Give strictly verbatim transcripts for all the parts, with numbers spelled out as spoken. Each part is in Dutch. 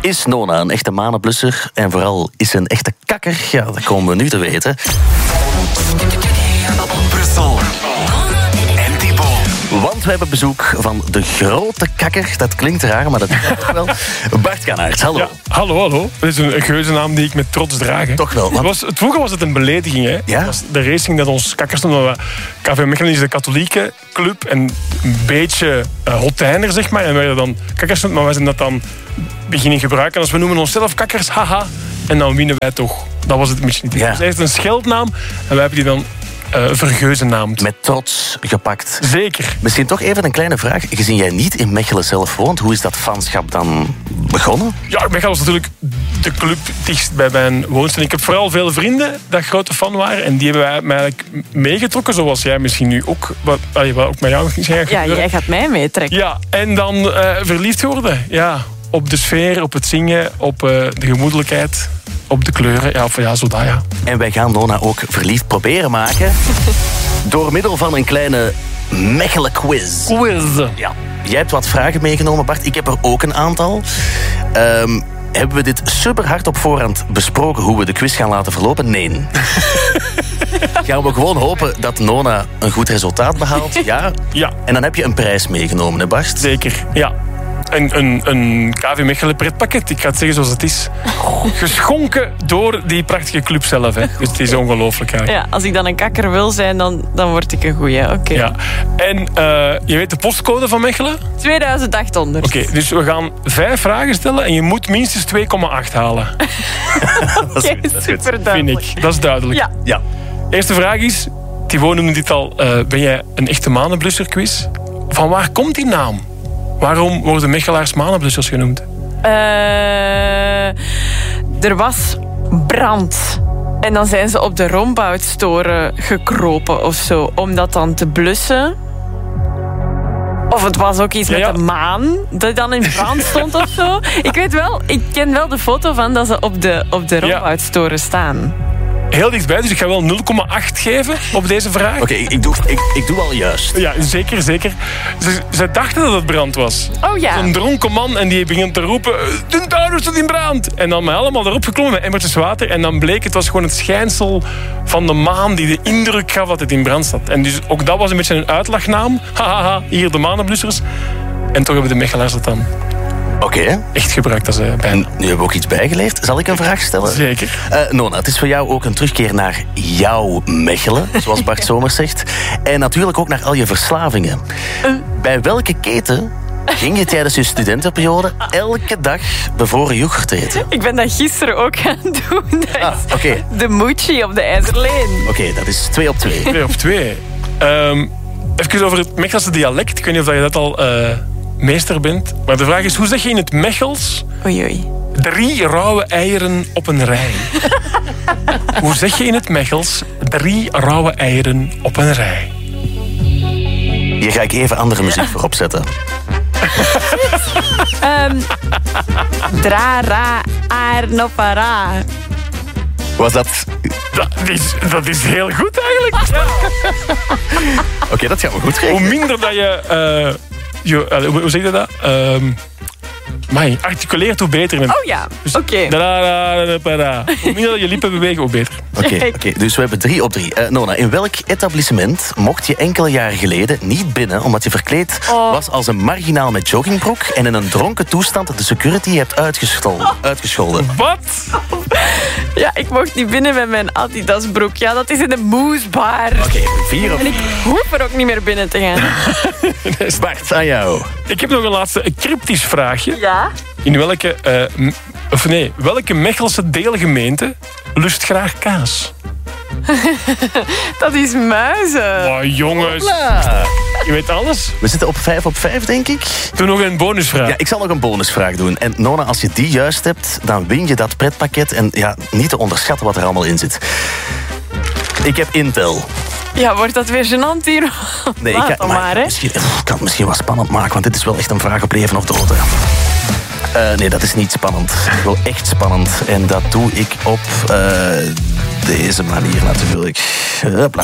Is Nona een echte manenblusser? En vooral, is ze een echte kakker? Ja, dat komen we nu te weten. Brussel. En Thibaut. Want we hebben bezoek van de grote kakker. Dat klinkt raar, maar dat is toch wel. Bart Kanaerts, hallo. Ja, hallo, hallo. Dat is een geuzennaam die ik met trots draag. Hè. Toch wel. Want... Het was, vroeger was het een belediging. Hè. Ja? Het was de racing dat ons kakkers noemden. K V Mechelen is de katholieke club en een beetje uh, hotijner, zeg maar. En wij werden dan kakkers genoemd, maar wij zijn dat dan beginnen gebruiken. Als we noemen onszelf kakkers, haha. En dan winnen wij toch. Dat was het misschien niet. Ja. Het is echt een scheldnaam en wij hebben die dan uh, vergeuzennaamd. Met trots gepakt. Zeker. Misschien toch even een kleine vraag. Gezien jij niet in Mechelen zelf woont, hoe is dat fanschap dan begonnen? Ja, Mechelen was natuurlijk de club dichtst bij mijn woonstel. Ik heb vooral veel vrienden dat grote fan waren. En die hebben wij mij eigenlijk meegetrokken, zoals jij misschien nu ook. Wat, wat ook met jou misschien gaat Ja, gebeuren. jij gaat mij meetrekken. Ja, en dan uh, verliefd worden. Ja, op de sfeer, op het zingen, op uh, de gemoedelijkheid, op de kleuren. Ja, of ja, zo dat, ja. En wij gaan Nona ook verliefd proberen maken. Door middel van een kleine Mechelen quiz. Quiz. Ja. Jij hebt wat vragen meegenomen, Bart. Ik heb er ook een aantal. Um, hebben we dit super hard op voorhand besproken hoe we de quiz gaan laten verlopen? Nee. Gaan we gewoon hopen dat Nona een goed resultaat behaalt? Ja. Ja. En dan heb je een prijs meegenomen, hè Bart? Zeker, ja. Een, een, een K V Mechelen pretpakket, ik ga het zeggen zoals het is. Geschonken door die prachtige club zelf. Hè. Dus het is ongelooflijk eigenlijk. Ja, als ik dan een kakker wil zijn, dan, dan word ik een goeie. Oké. Okay. Ja. En uh, je weet de postcode van Mechelen? tweeduizend achthonderd. Oké, okay, dus we gaan vijf vragen stellen en je moet minstens twee komma acht halen. Oké, okay, super duidelijk. Vind ik, dat is duidelijk. Ja. Ja. Eerste vraag is, Thibaut noemde dit al, uh, ben jij een echte manenblusser quiz? Van waar komt die naam? Waarom worden Mechelaars manenblussers genoemd? Uh, er was brand. En dan zijn ze op de Romboutoren gekropen of zo. Om dat dan te blussen. Of het was ook iets ja, ja. met de maan. Dat dan in brand stond of zo. Ik weet wel, ik ken wel de foto van dat ze op de, op de Romboutoren staan. Heel dichtbij, dus ik ga wel nul komma acht geven op deze vraag. Oké, okay, ik, doe, ik, ik doe al juist. Ja, zeker, zeker. Ze, ze dachten dat het brand was. Oh ja. Een dronken man en die begint te roepen, de tuin staat in brand. En dan met allemaal erop geklommen met emmertjes water. En dan bleek, het was gewoon het schijnsel van de maan die de indruk gaf dat het in brand zat. En dus ook dat was een beetje een uitlachnaam. Hahaha, hier de manenblussers. En toch hebben de Mechelaars dat dan... Oké. Okay. Echt gebruikt als bij. En nu hebben we ook iets bijgeleerd. Zal ik een vraag stellen? Zeker. Uh, Nona, het is voor jou ook een terugkeer naar jouw Mechelen, zoals Bart Somers zegt. En natuurlijk ook naar al je verslavingen. Uh. Bij welke keten ging je tijdens je studentenperiode elke dag bevoren yoghurt eten? Ik ben dat gisteren ook gaan doen. Dat ah, oké. Okay. De Mochi op de IJzerleen. Oké, okay, dat is twee op twee. Twee op twee. Um, even over het Mechelse dialect. Ik weet niet of je dat al... Uh... meester bent. Maar de vraag is, hoe zeg je in het Mechels... Oei, oei. Drie rauwe eieren op een rij? Hoe zeg je in het Mechels... drie rauwe eieren op een rij? Hier ga ik even andere muziek voor opzetten. um, dra, ra, eieren op een rij. Was dat... Dat is, dat is heel goed eigenlijk. Ja. Oké, okay, dat gaat me goed geven. Hoe minder dat je... Uh, Je, uh, hoe zeg je dat? Um, Mai, articuleert, hoe beter. Oh ja, dus, oké. Okay. Hoe minder je lippen bewegen, hoe beter. Oké, okay, okay, dus we hebben drie op drie. Uh, Nona, in welk etablissement mocht je enkele jaren geleden niet binnen omdat je verkleed oh. was als een marginaal met joggingbroek en in een dronken toestand de security hebt uitgescholden? uitgescholden. Wat? Ja, ik mocht niet binnen met mijn Adidasbroek. Ja, dat is in de moesbar. Oké, okay, vier op En ik hoef er ook niet meer binnen te gaan. Bart, aan jou. Ik heb nog een laatste een cryptisch vraagje. Ja? In welke, uh, of nee, welke Mechelse deelgemeente lust graag kaas? Dat is Muizen. Oh, jongens. Hopla. Je weet alles. We zitten op vijf op vijf, denk ik. Doe nog een bonusvraag. Ja, ik zal nog een bonusvraag doen. En Nona, als je die juist hebt, dan win je dat pretpakket. En ja, niet te onderschatten wat er allemaal in zit. Ik heb Intel. Ja, wordt dat weer gênant hier? Nee, Laat ik, kan, maar, maar, hè? Misschien, ik kan het misschien wat spannend maken, want dit is wel echt een vraag op leven of dood. Uh, nee, dat is niet spannend. Wel echt spannend. En dat doe ik op uh, deze manier natuurlijk. Hopla.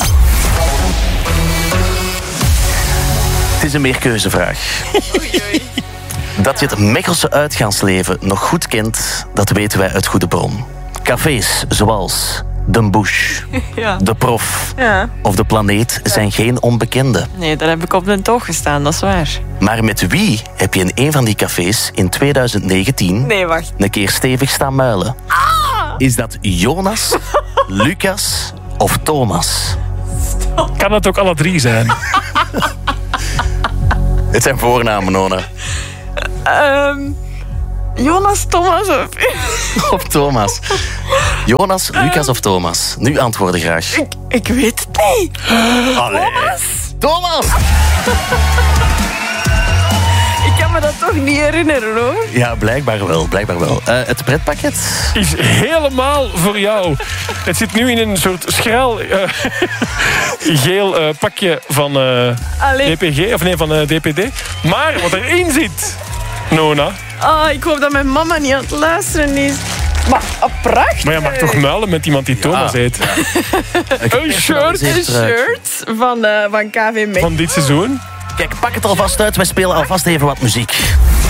Het is een meerkeuzevraag. Oei, oei. Dat je het Mechelse uitgaansleven nog goed kent, dat weten wij uit goede bron. Cafés zoals Den Bush, Ja. De Prof Ja. of De Planeet zijn geen onbekende. Nee, daar heb ik op de toog gestaan, dat is waar. Maar met wie heb je in een van die cafés in twintig negentien Nee, wacht. een keer stevig staan muilen? Is dat Jonas, Lucas of Thomas? Kan het ook alle drie zijn? Het zijn voornamen, Nona. Ehm, Jonas, Thomas of... Of Thomas. Jonas, Lucas of Thomas? Nu antwoorden graag. ik, ik weet het niet. Allee. Thomas? Thomas! Ik kan me dat toch niet herinneren, hoor. Ja, blijkbaar wel. Blijkbaar wel. Uh, het pretpakket? Is helemaal voor jou. Het zit nu in een soort schraal uh, geel uh, pakje van uh, Allee. D P G, of nee, van uh, D P D. Maar wat erin zit, Nona... Oh, ik hoop dat mijn mama niet aan het luisteren is. Maar oh, prachtig. Maar je mag toch muilen met iemand die Thomas heet? Een shirt Een shirt van, uh, van K V Mechelen. van dit seizoen. Kijk, pak het alvast uit. Wij spelen alvast even wat muziek.